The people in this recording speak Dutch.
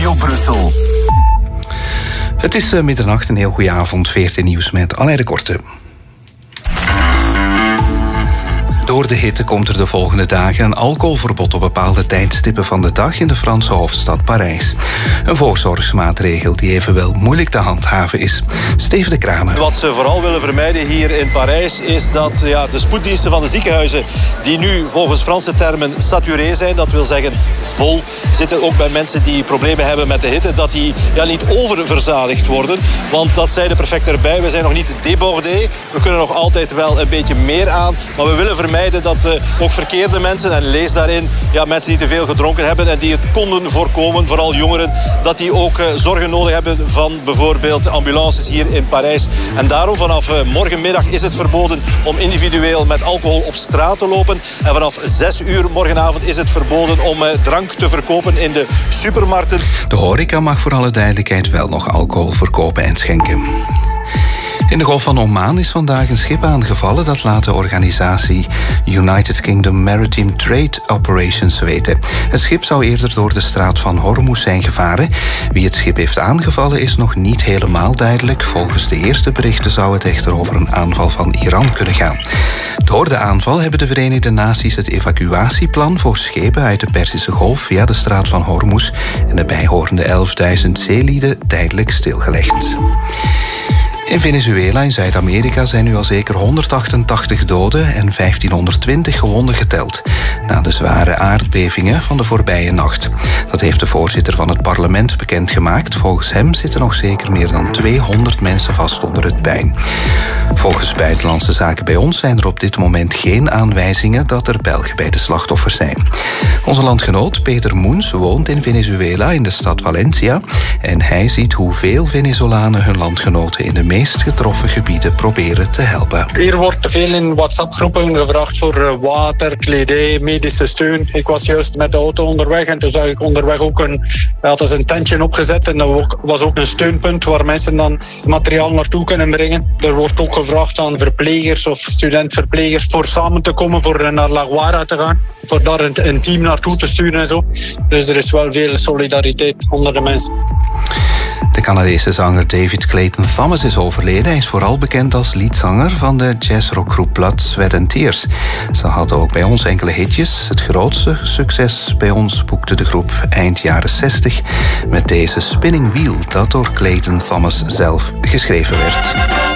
Radio Brussel. Het is middernacht, een heel goede avond. VRT Nieuws met Alain de Korte. Door de hitte komt er de volgende dagen een alcoholverbod op bepaalde tijdstippen van de dag in de Franse hoofdstad Parijs. Een voorzorgsmaatregel die evenwel moeilijk te handhaven is. Steven de Kranen. Wat ze vooral willen vermijden hier in Parijs is dat de spoeddiensten van de ziekenhuizen, die nu volgens Franse termen saturé zijn, dat wil zeggen vol zitten, ook bij mensen die problemen hebben met de hitte, dat die niet oververzadigd worden. Want dat zei de prefect erbij, we zijn nog niet débordé. We kunnen nog altijd wel een beetje meer aan, maar we willen vermijden dat ook verkeerde mensen, en lees daarin mensen die te veel gedronken hebben en die het konden voorkomen, vooral jongeren, dat die ook zorgen nodig hebben van bijvoorbeeld ambulances hier in Parijs. En daarom vanaf morgenmiddag is het verboden om individueel met alcohol op straat te lopen. En vanaf 6 uur morgenavond is het verboden om drank te verkopen in de supermarkten. De horeca mag voor alle duidelijkheid wel nog alcohol verkopen en schenken. In de Golf van Oman is vandaag een schip aangevallen. Dat laat de organisatie United Kingdom Maritime Trade Operations weten. Het schip zou eerder door de straat van Hormuz zijn gevaren. Wie het schip heeft aangevallen is nog niet helemaal duidelijk. Volgens de eerste berichten zou het echter over een aanval van Iran kunnen gaan. Door de aanval hebben de Verenigde Naties het evacuatieplan voor schepen uit de Perzische Golf via de straat van Hormuz en de bijhorende 11.000 zeelieden tijdelijk stilgelegd. In Venezuela in Zuid-Amerika zijn nu al zeker 188 doden en 1520 gewonden geteld na de zware aardbevingen van de voorbije nacht. Dat heeft de voorzitter van het parlement bekendgemaakt. Volgens hem zitten nog zeker meer dan 200 mensen vast onder het puin. Volgens Buitenlandse Zaken bij ons zijn er op dit moment geen aanwijzingen dat er Belgen bij de slachtoffers zijn. Onze landgenoot Peter Moens woont in Venezuela in de stad Valencia en hij ziet hoeveel Venezolanen hun landgenoten in de meest getroffen gebieden proberen te helpen. Hier wordt veel in WhatsApp-groepen gevraagd voor water, kledij, medische steun. Ik was juist met de auto onderweg en toen zag ik onderweg ook een tentje opgezet en er was ook een steunpunt waar mensen dan materiaal naartoe kunnen brengen. Er wordt ook gevraagd aan verplegers of studentverplegers voor samen te komen, voor naar La Guara te gaan, voor daar een team naartoe te sturen en zo. Dus er is wel veel solidariteit onder de mensen. De Canadese zanger David Clayton Thomas is overleden. Hij is vooral bekend als leadzanger van de jazzrockgroep Blood, Sweat & Tears. Ze hadden ook bij ons enkele hitjes. Het grootste succes bij ons boekte de groep eind jaren 60 met deze Spinning Wheel, dat door Clayton Thomas zelf geschreven werd.